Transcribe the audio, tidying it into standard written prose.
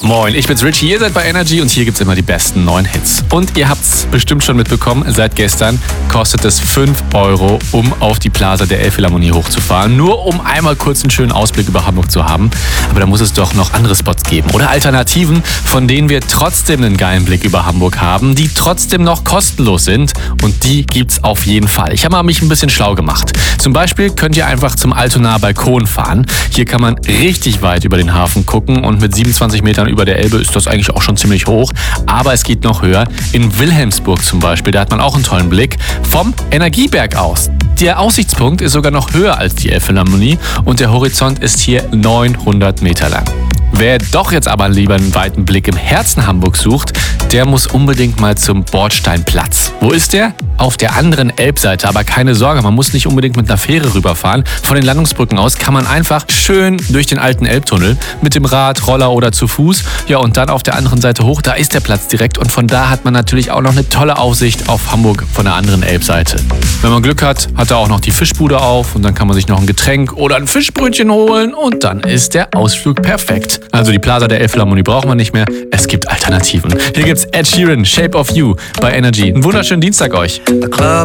Moin, ich bin's Richie, ihr seid bei Energy und hier gibt's immer die besten neuen Hits. Und ihr habt's bestimmt schon mitbekommen, seit gestern kostet es 5 Euro, um auf die Plaza der Elbphilharmonie hochzufahren. Nur um einmal kurz einen schönen Ausblick über Hamburg zu haben. Aber da muss es doch noch andere Spots geben oder Alternativen, von denen wir trotzdem einen geilen Blick über Hamburg haben, die trotzdem noch kostenlos sind. Und die gibt's auf jeden Fall. Ich habe mich ein bisschen schlau gemacht. Zum Beispiel könnt ihr einfach zum Altonaer Balkon fahren. Hier kann man richtig weit über den Hafen gucken und mit 27 Metern über der Elbe ist das eigentlich auch schon ziemlich hoch. Aber es geht noch höher. In Wilhelmsburg zum Beispiel, da hat man auch einen tollen Blick vom Energieberg aus. Der Aussichtspunkt ist sogar noch höher als die Elbphilharmonie und der Horizont ist hier 900 Meter lang. Wer doch jetzt aber lieber einen weiten Blick im Herzen Hamburgs sucht, der muss unbedingt mal zum Bordsteinplatz. Wo ist der? Auf der anderen Elbseite, aber keine Sorge, man muss nicht unbedingt mit einer Fähre rüberfahren. Von den Landungsbrücken aus kann man einfach schön durch den alten Elbtunnel mit dem Rad, Roller oder zu Fuß. Ja, und dann auf der anderen Seite hoch, da ist der Platz direkt und von da hat man natürlich auch noch eine tolle Aussicht auf Hamburg von der anderen Elbseite. Wenn man Glück hat, hat er auch noch die Fischbude auf und dann kann man sich noch ein Getränk oder ein Fischbrötchen holen und dann ist der Ausflug perfekt. Also die Plaza der Elbphilharmonie braucht man nicht mehr, es gibt Alternativen. Hier gibt's Ed Sheeran, Shape of You bei Energy. Einen wunderschönen Dienstag euch. The club